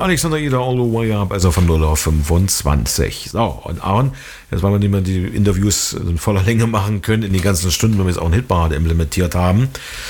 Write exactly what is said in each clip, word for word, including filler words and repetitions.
Alexander Ida, All the Way Up, also von null auf fünfundzwanzig. So, und Aaron, jetzt weil wir nicht mehr die Interviews in voller Länge machen können, in die ganzen Stunden, wenn wir jetzt auch ein Hitparade implementiert haben.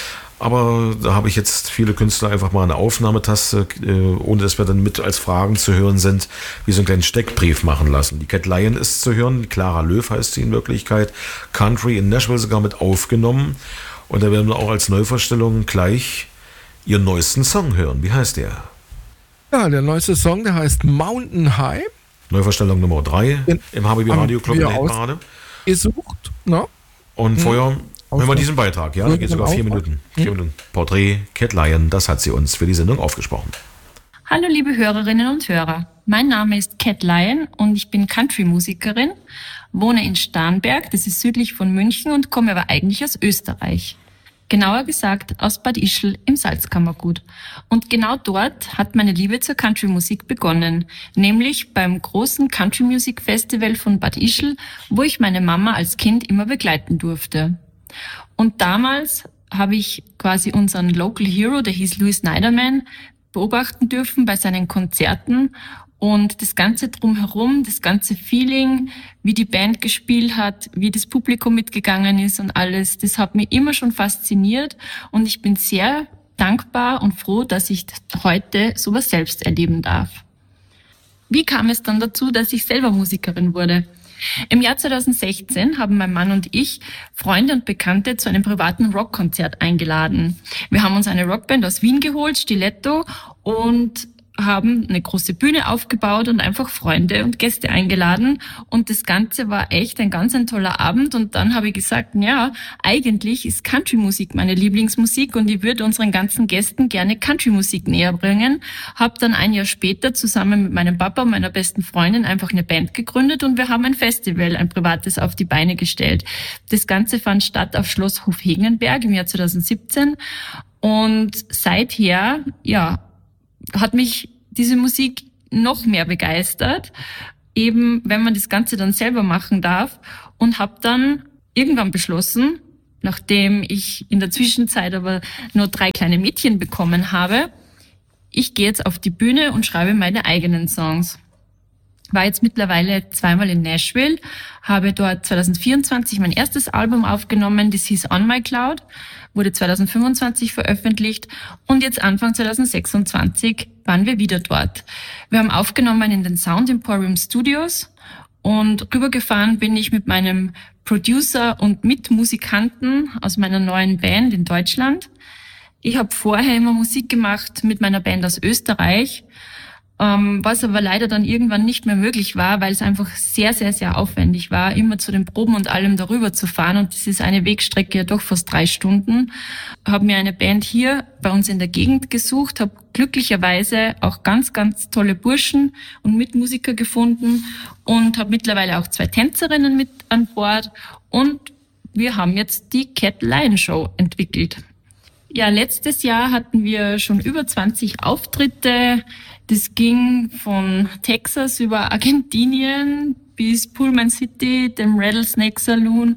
Aber da habe ich jetzt viele Künstler einfach mal eine Aufnahmetaste, äh, ohne dass wir dann mit als Fragen zu hören sind, wie so einen kleinen Steckbrief machen lassen. Die Cat Lion ist zu hören, Clara Löw heißt sie in Wirklichkeit, Country in Nashville sogar mit aufgenommen. Und da werden wir auch als Neuvorstellung gleich ihren neuesten Song hören. Wie heißt der? Ja, der neueste Song, der heißt Mountain High. Neuvorstellung Nummer drei im H B B Radio Club in der Hitparade. Gesucht, ne? Und vorher hören wir diesen Beitrag, ja? Da geht sogar vier Minuten. Vier Hm. Minuten. Porträt Cat Lion, das hat sie uns für die Sendung aufgesprochen. Hallo liebe Hörerinnen und Hörer. Mein Name ist Cat Lion und ich bin Country-Musikerin, wohne in Starnberg, das ist südlich von München und komme aber eigentlich aus Österreich. Genauer gesagt aus Bad Ischl im Salzkammergut. Und genau dort hat meine Liebe zur Country-Musik begonnen, nämlich beim großen Country-Music-Festival von Bad Ischl, wo ich meine Mama als Kind immer begleiten durfte. Und damals habe ich quasi unseren Local Hero, der hieß Louis Snyderman, beobachten dürfen bei seinen Konzerten. Und das Ganze drumherum, das ganze Feeling, wie die Band gespielt hat, wie das Publikum mitgegangen ist und alles, das hat mich immer schon fasziniert. Und ich bin sehr dankbar und froh, dass ich heute sowas selbst erleben darf. Wie kam es dann dazu, dass ich selber Musikerin wurde? Im Jahr zweitausendsechzehn haben mein Mann und ich Freunde und Bekannte zu einem privaten Rockkonzert eingeladen. Wir haben uns eine Rockband aus Wien geholt, Stiletto, und haben eine große Bühne aufgebaut und einfach Freunde und Gäste eingeladen. Und das Ganze war echt ein ganz ein toller Abend. Und dann habe ich gesagt, ja, eigentlich ist Country-Musik meine Lieblingsmusik und ich würde unseren ganzen Gästen gerne Country-Musik näher bringen. Habe dann ein Jahr später zusammen mit meinem Papa und meiner besten Freundin einfach eine Band gegründet und wir haben ein Festival, ein privates, auf die Beine gestellt. Das Ganze fand statt auf Schloss Hofhegenberg im Jahr zweitausendsiebzehn. Und seither, ja, hat mich diese Musik noch mehr begeistert, eben wenn man das Ganze dann selber machen darf, und habe dann irgendwann beschlossen, nachdem ich in der Zwischenzeit aber nur drei kleine Mädchen bekommen habe, ich gehe jetzt auf die Bühne und schreibe meine eigenen Songs. War jetzt mittlerweile zweimal in Nashville, habe dort zweitausendvierundzwanzig mein erstes Album aufgenommen, das hieß On My Cloud, wurde zweitausendfünfundzwanzig veröffentlicht und jetzt Anfang zweitausendsechsundzwanzig waren wir wieder dort. Wir haben aufgenommen in den Sound Emporium Studios und rübergefahren bin ich mit meinem Producer und Mitmusikanten aus meiner neuen Band in Deutschland. Ich habe vorher immer Musik gemacht mit meiner Band aus Österreich, Ähm, was aber leider dann irgendwann nicht mehr möglich war, weil es einfach sehr, sehr, sehr aufwendig war, immer zu den Proben und allem darüber zu fahren. Und das ist eine Wegstrecke ja doch fast drei Stunden. Habe mir eine Band hier bei uns in der Gegend gesucht, habe glücklicherweise auch ganz, ganz tolle Burschen und Mitmusiker gefunden und habe mittlerweile auch zwei Tänzerinnen mit an Bord. Und wir haben jetzt die Cat Lion Show entwickelt. Ja, letztes Jahr hatten wir schon über zwanzig Auftritte. Das ging von Texas über Argentinien bis Pullman City, dem Rattlesnake Saloon,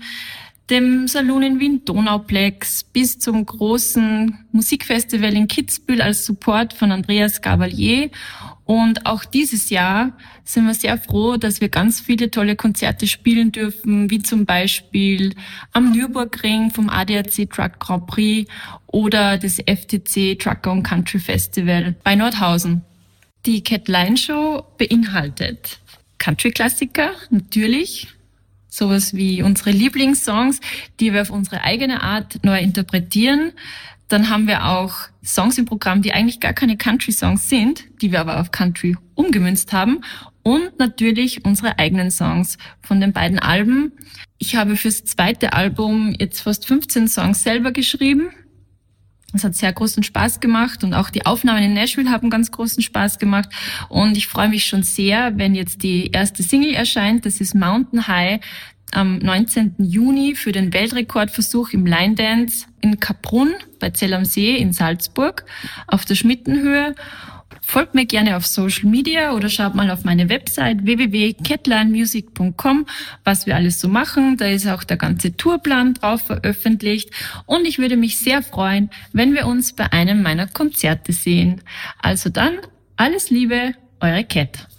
dem Saloon in Wien Donauplex bis zum großen Musikfestival in Kitzbühel als Support von Andreas Gabalier. Und auch dieses Jahr sind wir sehr froh, dass wir ganz viele tolle Konzerte spielen dürfen, wie zum Beispiel am Nürburgring vom A D A C Truck Grand Prix oder das F T C Trucker und Country Festival bei Nordhausen. Die Cat Lion Show beinhaltet Country-Klassiker, natürlich, sowas wie unsere Lieblingssongs, die wir auf unsere eigene Art neu interpretieren. Dann haben wir auch Songs im Programm, die eigentlich gar keine Country-Songs sind, die wir aber auf Country umgemünzt haben. Und natürlich unsere eigenen Songs von den beiden Alben. Ich habe fürs zweite Album jetzt fast fünfzehn Songs selber geschrieben. Es hat sehr großen Spaß gemacht und auch die Aufnahmen in Nashville haben ganz großen Spaß gemacht. Und ich freue mich schon sehr, wenn jetzt die erste Single erscheint. Das ist Mountain High am neunzehnten Juni für den Weltrekordversuch im Line Dance in Kaprun bei Zell am See in Salzburg auf der Schmittenhöhe. Folgt mir gerne auf Social Media oder schaut mal auf meine Website w w w punkt catlinemusic punkt com, was wir alles so machen. Da ist auch der ganze Tourplan drauf veröffentlicht. Und ich würde mich sehr freuen, wenn wir uns bei einem meiner Konzerte sehen. Also dann, Alles Liebe, eure Cat.